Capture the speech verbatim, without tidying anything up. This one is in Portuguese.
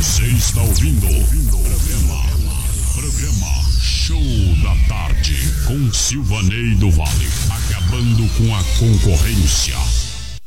Você está ouvindo, ouvindo programa, programa Show da Tarde com Silvanei do Vale, acabando com a concorrência.